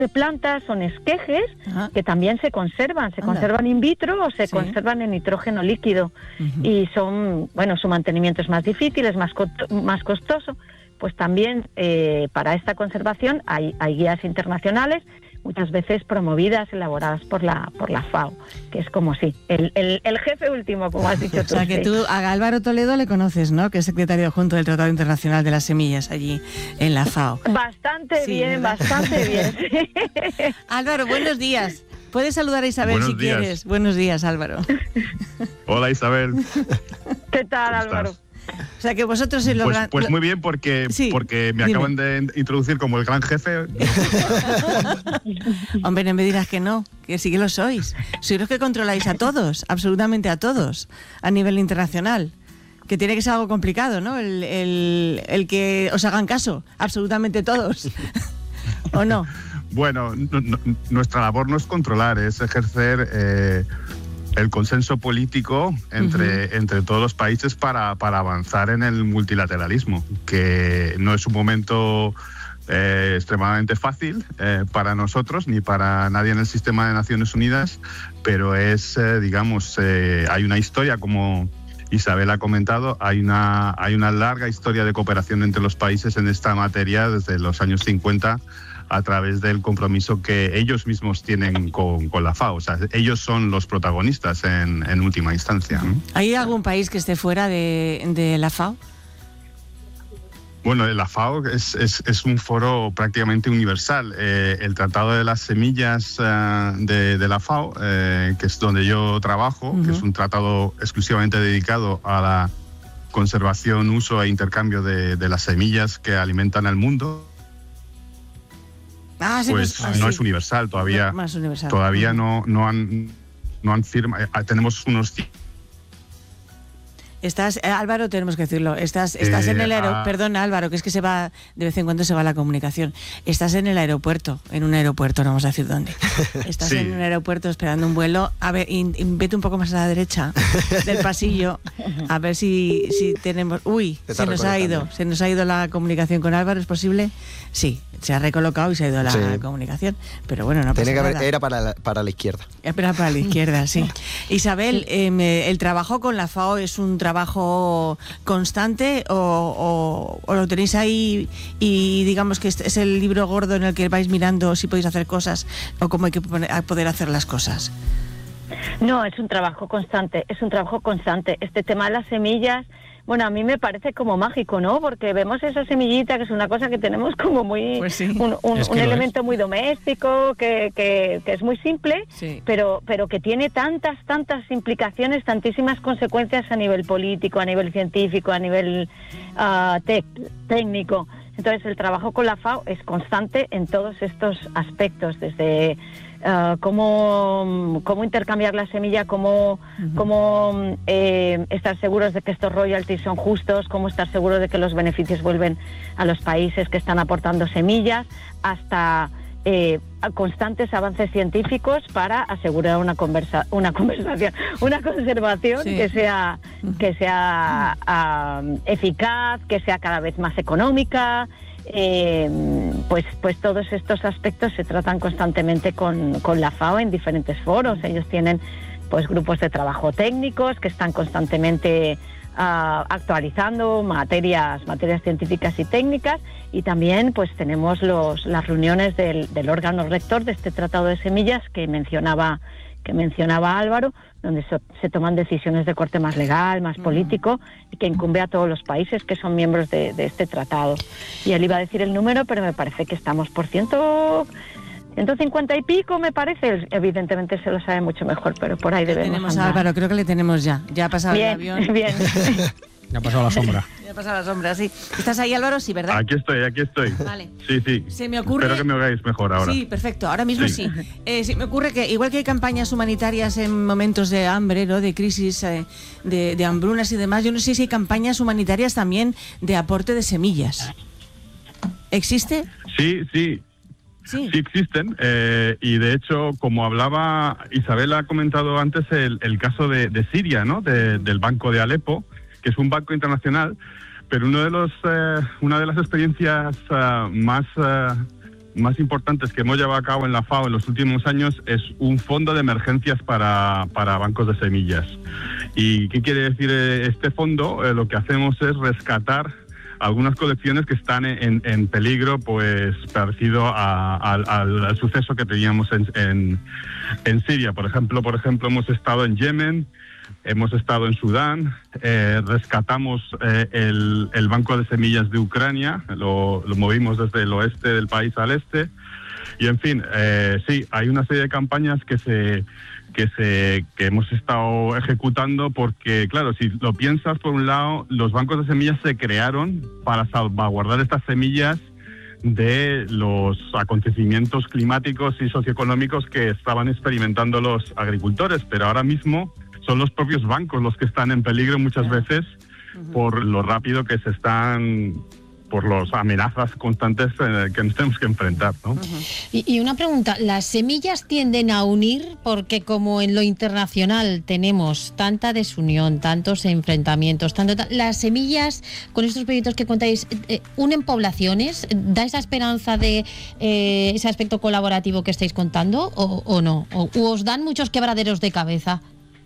de plantas son esquejes que también se conservan in vitro o se conservan en nitrógeno líquido. Y su mantenimiento es más difícil, es más costoso. Pues también para esta conservación hay guías internacionales, muchas veces promovidas, elaboradas por la FAO, que es como el jefe último, como has dicho tú. O sea, que tú a Álvaro Toledo le conoces, ¿no? Que es secretario adjunto del Tratado Internacional de las Semillas allí en la FAO. Bastante bien. Álvaro, buenos días. Puedes saludar a Isabel si quieres. Buenos días, Álvaro. Hola, Isabel. ¿Qué tal, Álvaro? O sea, que vosotros en pues muy bien, porque me acaban de introducir como el gran jefe. Hombre, no me dirás que no, que sí que lo sois. Sois los que controláis a todos, absolutamente a todos, a nivel internacional. Que tiene que ser algo complicado, ¿no? El que os hagan caso, absolutamente todos. ¿O no? Bueno, nuestra labor no es controlar, es ejercer el consenso político entre todos los países para avanzar en el multilateralismo, que no es un momento extremadamente fácil para nosotros ni para nadie en el sistema de Naciones Unidas, pero es, hay una historia, como Isabel ha comentado, hay una larga historia de cooperación entre los países en esta materia desde los años 50, a través del compromiso que ellos mismos tienen con la FAO. O sea, ellos son los protagonistas en última instancia. ¿Hay algún país que esté fuera de la FAO? Bueno, la FAO es un foro prácticamente universal. El Tratado de las Semillas de la FAO, que es donde yo trabajo, que es un tratado exclusivamente dedicado a la conservación, uso e intercambio de las semillas que alimentan al mundo, no es universal todavía. No es universal. Todavía no han firmado. Tenemos unos... Álvaro, tenemos que decirlo, estás en el aeropuerto, perdona Álvaro, que es que de vez en cuando se va la comunicación. Estás en el aeropuerto, en un aeropuerto, no vamos a decir dónde. Estás en un aeropuerto esperando un vuelo. A ver, vete un poco más a la derecha del pasillo, a ver si tenemos... Uy, se nos ha ido la comunicación con Álvaro, ¿es posible? Sí, se ha recolocado y se ha ido la comunicación, pero bueno, no pasa nada. Era para la izquierda. Era para la izquierda, sí. Isabel, el trabajo con la FAO es un trabajo constante o lo tenéis ahí y digamos que es el libro gordo en el que vais mirando si podéis hacer cosas o cómo hay que poder hacer las cosas? No, es un trabajo constante. Este tema de las semillas, bueno, a mí me parece como mágico, ¿no? Porque vemos esa semillita, que es una cosa que tenemos como muy... Pues sí. un elemento muy doméstico, que es muy simple, pero que tiene tantas implicaciones, tantísimas consecuencias a nivel político, a nivel científico, a nivel técnico. Entonces, el trabajo con la FAO es constante en todos estos aspectos, desde... cómo intercambiar la semilla, cómo estar seguros de que estos royalties son justos, cómo estar seguros de que los beneficios vuelven a los países que están aportando semillas, hasta constantes avances científicos para asegurar una conservación que sea eficaz, que sea cada vez más económica. Pues todos estos aspectos se tratan constantemente con la FAO en diferentes foros. Ellos tienen pues grupos de trabajo técnicos que están constantemente actualizando materias científicas y técnicas, y también pues tenemos las reuniones del órgano rector de este Tratado de Semillas que mencionaba Álvaro, donde se toman decisiones de corte más legal, más político, y que incumbe a todos los países que son miembros de este tratado. Y él iba a decir el número, pero me parece que estamos por 150 y pico, me parece. Evidentemente se lo sabe mucho mejor, pero por ahí debemos tenemos andar. A Álvaro, creo que le tenemos ya ha pasado bien, el avión. Bien. Ya ha pasado la sombra. Ya ha pasado la sombra, sí. ¿Estás ahí, Álvaro? Sí, ¿verdad? Aquí estoy. Vale. Sí. Se me ocurre... Espero que me oigáis mejor ahora. Sí, perfecto. Ahora mismo sí. Se me ocurre que, igual que hay campañas humanitarias en momentos de hambre, ¿no?, de crisis, de hambrunas y demás, yo no sé si hay campañas humanitarias también de aporte de semillas. ¿Existe? Sí existen, y de hecho, como hablaba Isabel, ha comentado antes el caso de Siria, ¿no?, del Banco de Alepo, que es un banco internacional, pero una de las experiencias más más importantes que hemos llevado a cabo en la FAO en los últimos años es un fondo de emergencias para bancos de semillas. ¿Y qué quiere decir este fondo? Lo que hacemos es rescatar algunas colecciones que están en peligro, pues parecido al suceso que teníamos en Siria. Por ejemplo, hemos estado en Yemen, hemos estado en Sudán, rescatamos el banco de semillas de Ucrania, lo movimos desde el oeste del país al este, y en fin, sí, hay una serie de campañas que hemos estado ejecutando porque, claro, si lo piensas, por un lado, los bancos de semillas se crearon para salvaguardar estas semillas de los acontecimientos climáticos y socioeconómicos que estaban experimentando los agricultores, pero ahora mismo son los propios bancos los que están en peligro muchas veces por lo rápido que se están, por las amenazas constantes que nos tenemos que enfrentar, ¿no? Y una pregunta, ¿las semillas tienden a unir? Porque como en lo internacional tenemos tanta desunión, tantos enfrentamientos, las semillas, con estos proyectos que contáis, ¿unen poblaciones? ¿Da esa esperanza de ese aspecto colaborativo que estáis contando o no? ¿O os dan muchos quebraderos de cabeza?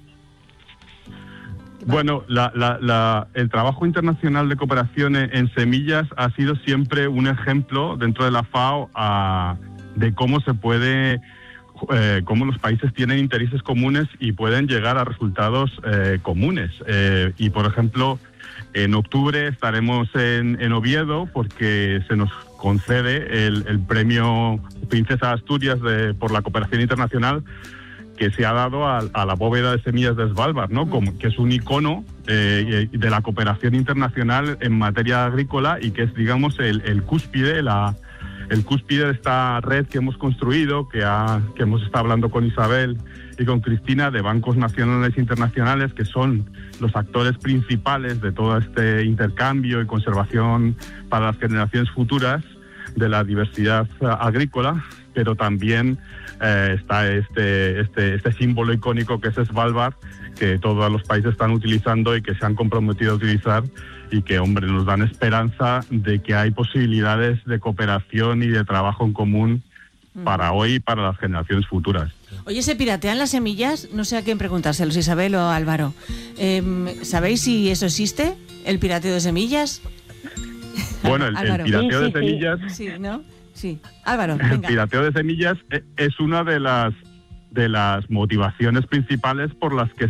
Bueno, el trabajo internacional de cooperación en semillas ha sido siempre un ejemplo dentro de la FAO de cómo se puede, cómo los países tienen intereses comunes y pueden llegar a resultados comunes. Y, por ejemplo, en octubre estaremos en Oviedo porque se nos concede el premio Princesa de Asturias por la cooperación internacional, que se ha dado a la bóveda de semillas de Svalbard, ¿no? Que es un icono de la cooperación internacional en materia agrícola y que es, digamos, el cúspide, el cúspide de esta red que hemos construido, que hemos estado hablando con Isabel y con Cristina, de bancos nacionales e internacionales, que son los actores principales de todo este intercambio y conservación para las generaciones futuras de la diversidad agrícola, pero también está este símbolo icónico que es Svalbard, que todos los países están utilizando y que se han comprometido a utilizar y que, hombre, nos dan esperanza de que hay posibilidades de cooperación y de trabajo en común para hoy y para las generaciones futuras. Oye, ¿se piratean las semillas? No sé a quién preguntárselos, Isabel o Álvaro. ¿Sabéis si eso existe, el pirateo de semillas? Bueno, el pirateo de semillas... Sí, ¿no? Sí. Álvaro, venga. El pirateo de semillas es una de las motivaciones principales por las que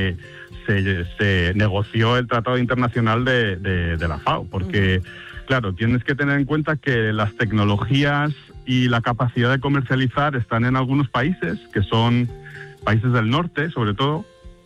se negoció el Tratado Internacional de la FAO, porque, claro, tienes que tener en cuenta que las tecnologías y la capacidad de comercializar están en algunos países, que son países del norte, sobre todo,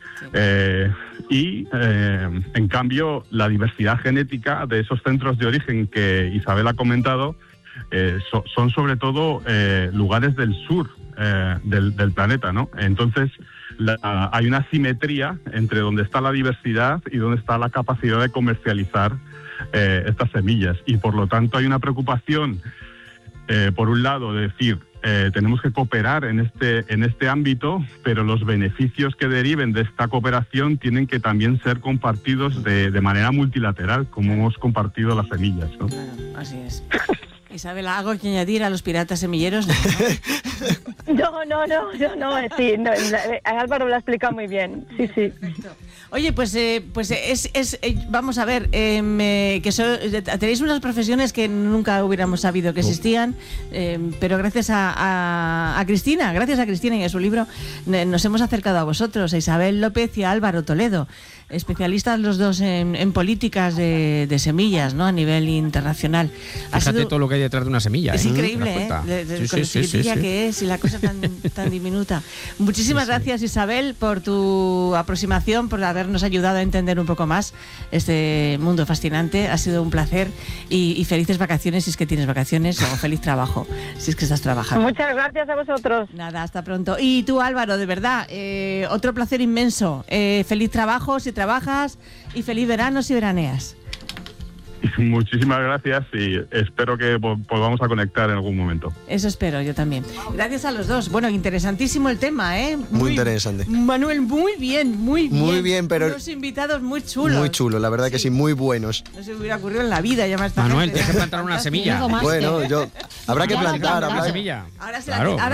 en cambio, la diversidad genética de esos centros de origen que Isabel ha comentado son sobre todo lugares del sur del planeta, ¿no? Entonces, hay una simetría entre donde está la diversidad y donde está la capacidad de comercializar estas semillas. Y por lo tanto hay una preocupación, por un lado, de decir, tenemos que cooperar en este ámbito, pero los beneficios que deriven de esta cooperación tienen que también ser compartidos de manera multilateral, como hemos compartido las semillas, ¿no? Claro, así es. Isabel, ¿algo que añadir a los piratas semilleros? No, sí, Álvaro lo ha explicado muy bien, sí. Perfecto. Oye, pues vamos a ver, tenéis unas profesiones que nunca hubiéramos sabido que existían, pero gracias a Cristina y a su libro nos hemos acercado a vosotros, a Isabel López y a Álvaro Toledo, especialistas los dos en políticas de semillas, ¿no? A nivel internacional. Fíjate todo lo que hay detrás de una semilla. Es increíble, con lo chiquitilla que es y la cosa tan diminuta. Muchísimas gracias, Isabel, por tu aproximación, por habernos ayudado a entender un poco más este mundo fascinante. Ha sido un placer y felices vacaciones si es que tienes vacaciones, o feliz trabajo si es que estás trabajando. Muchas gracias a vosotros. Nada, hasta pronto. Y tú, Álvaro, de verdad, otro placer inmenso. Feliz trabajo si trabajas y feliz verano si veraneas. Muchísimas gracias y espero que volvamos a conectar en algún momento. Eso espero, yo también. Gracias a los dos. Bueno, interesantísimo el tema, ¿eh? Muy interesante. Manuel, muy bien. Muy bien, pero... Unos invitados muy chulos. Muy chulos, la verdad que sí, muy buenos. No se me hubiera ocurrido en la vida llamar a esta Manuel, gente. tienes que plantar una semilla. Bueno, habrá que plantar. Una semilla. Ahora se Claro. ahora